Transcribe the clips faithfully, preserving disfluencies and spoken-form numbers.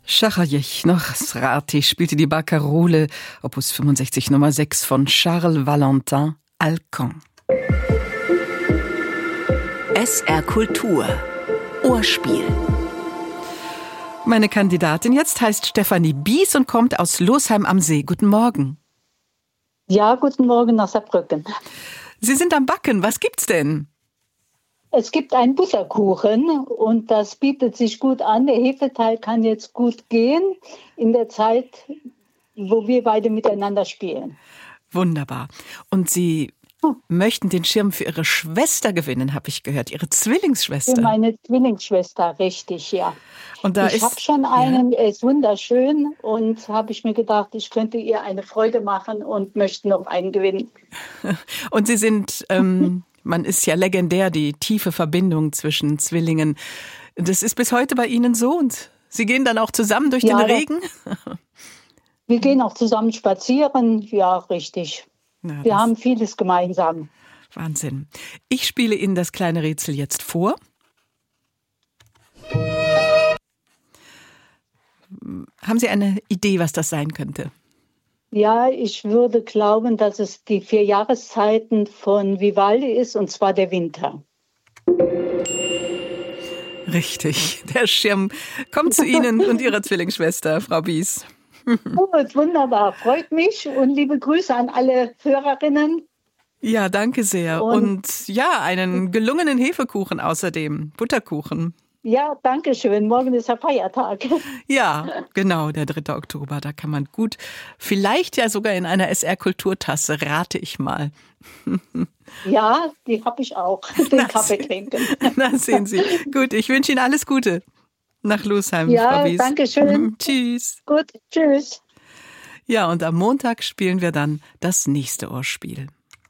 Schachajech noch Srati spielte die Barcarolle, Opus fünfundsechzig Nummer sechs von Charles Valentin Alcan. S R Kultur Ohrspiel. Meine Kandidatin jetzt heißt Stefanie Bies und kommt aus Losheim am See. Guten Morgen. Ja, guten Morgen nach Saarbrücken. Sie sind am Backen. Was gibt's denn? Es gibt einen Butterkuchen und das bietet sich gut an. Der Hefeteig kann jetzt gut gehen in der Zeit, wo wir beide miteinander spielen. Wunderbar. Und Sie hm. möchten den Schirm für Ihre Schwester gewinnen, habe ich gehört. Ihre Zwillingsschwester. Für meine Zwillingsschwester, richtig, ja. Und da ich habe schon einen, ja. Er ist wunderschön und habe ich mir gedacht, ich könnte ihr eine Freude machen und möchte noch einen gewinnen. Und Sie sind... Ähm, Man ist ja legendär, die tiefe Verbindung zwischen Zwillingen. Das ist bis heute bei Ihnen so und Sie gehen dann auch zusammen durch ja, den Regen? Wir gehen auch zusammen spazieren, ja, richtig. Ja, wir haben vieles gemeinsam. Wahnsinn. Ich spiele Ihnen das kleine Rätsel jetzt vor. Haben Sie eine Idee, was das sein könnte? Ja, ich würde glauben, dass es die vier Jahreszeiten von Vivaldi ist, und zwar der Winter. Richtig, der Schirm kommt zu Ihnen und Ihrer Zwillingsschwester, Frau Bies. Gut, wunderbar, freut mich und liebe Grüße an alle Hörerinnen. Ja, danke sehr. Und, und ja, einen gelungenen Hefekuchen außerdem, Butterkuchen. Ja, danke schön. Morgen ist der Feiertag. Ja, genau, der dritte Oktober. Da kann man gut, vielleicht ja sogar in einer S R-Kulturtasse, rate ich mal. Ja, die habe ich auch, den na, Kaffee trinken. Na, sehen Sie. Gut, ich wünsche Ihnen alles Gute nach Losheim, ja, Frau Bies. Ja, danke schön. Tschüss. Gut, tschüss. Ja, und am Montag spielen wir dann das nächste Ohrspiel.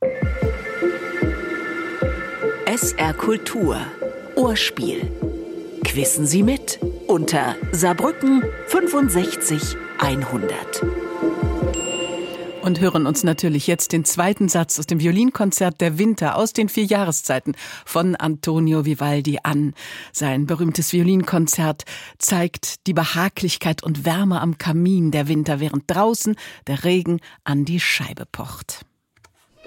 S R Kultur Ohrspiel. Quissen Sie mit unter Saarbrücken fünfundsechzig hundert. Und hören uns natürlich jetzt den zweiten Satz aus dem Violinkonzert Der Winter aus den vier Jahreszeiten von Antonio Vivaldi an. Sein berühmtes Violinkonzert zeigt die Behaglichkeit und Wärme am Kamin der Winter, während draußen der Regen an die Scheibe pocht.